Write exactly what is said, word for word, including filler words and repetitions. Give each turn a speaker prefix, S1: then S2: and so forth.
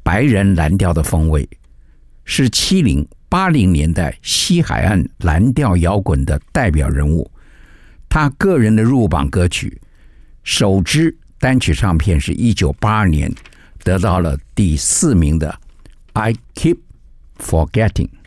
S1: 白人蓝调的风味，是七零八零年代西海岸蓝调摇滚的代表人物。他个人的入榜歌曲，首支单曲唱片是一九八二年得到了第四名的《I Keep Forgetting》。